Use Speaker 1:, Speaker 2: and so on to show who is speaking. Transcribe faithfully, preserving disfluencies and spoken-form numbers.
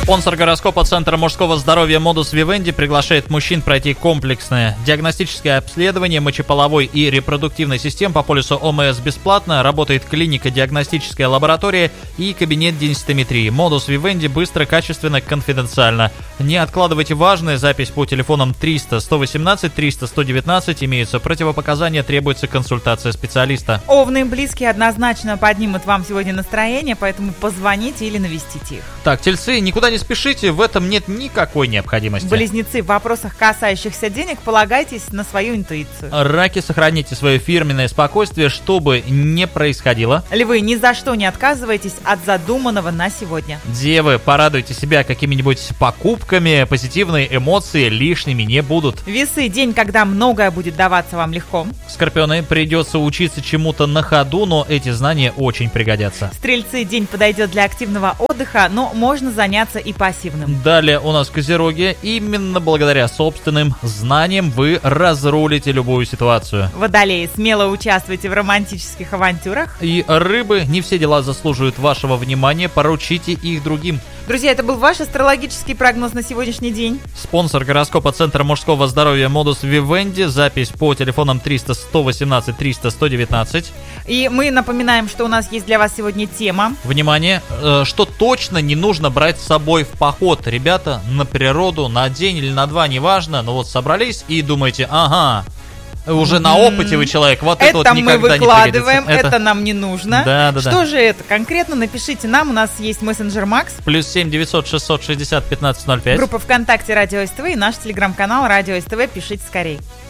Speaker 1: Спонсор гороскопа Центра мужского здоровья Modus Vivendi приглашает мужчин пройти комплексное диагностическое обследование мочеполовой и репродуктивной систем по полису ОМС бесплатно. Работает клиника, диагностическая лаборатория и кабинет денситометрии. Modus Vivendi быстро, качественно, конфиденциально. Не откладывайте важное. Запись по телефонам триста сто восемнадцать триста сто девятнадцать. Имеются противопоказания, требуется консультация специалиста.
Speaker 2: Овны близкие однозначно поднимут вам сегодня настроение, поэтому позвоните или навестите их.
Speaker 1: Так, тельцы, никуда не спешите, в этом нет никакой необходимости.
Speaker 2: Близнецы, в вопросах, касающихся денег, полагайтесь на свою интуицию.
Speaker 1: Раки, сохраните свое фирменное спокойствие, что бы ни происходило.
Speaker 2: Львы, ни за что не отказывайтесь от задуманного на сегодня.
Speaker 1: Девы, порадуйте себя какими-нибудь покупками, позитивные эмоции лишними не будут.
Speaker 2: Весы, день, когда многое будет даваться вам легко.
Speaker 1: Скорпионы, придется учиться чему-то на ходу, но эти знания очень пригодятся.
Speaker 2: Стрельцы, день подойдет для активного отдыха, но можно заняться и пассивным.
Speaker 1: Далее у нас козероги. Именно благодаря собственным знаниям вы разрулите любую ситуацию.
Speaker 2: Водолеи, смело участвуйте в романтических авантюрах.
Speaker 1: И рыбы, не все дела заслуживают вашего внимания, поручите их другим.
Speaker 2: Друзья, это был ваш астрологический прогноз на сегодняшний день.
Speaker 1: Спонсор гороскопа Центра мужского здоровья Modus Vivendi. Запись по телефонам триста сто восемнадцать триста сто девятнадцать.
Speaker 2: И мы напоминаем, что у нас есть для вас сегодня тема.
Speaker 1: Внимание, э, что точно не нужно брать с собой в поход. Ребята, на природу, на день или на два, неважно, но вот собрались и думаете, ага, уже на опыте вы человек, вот это, это вот никогда не пригодится.
Speaker 2: Это мы выкладываем, это... это нам не нужно.
Speaker 1: Да, да,
Speaker 2: Что
Speaker 1: да.
Speaker 2: же это? Конкретно напишите нам, у нас есть мессенджер Макс.
Speaker 1: Плюс семь девятьсот шестьсот шестьдесят пятнадцать ноль пять.
Speaker 2: Группа ВКонтакте Радио СТВ и наш телеграм-канал Радио СТВ. Пишите скорей.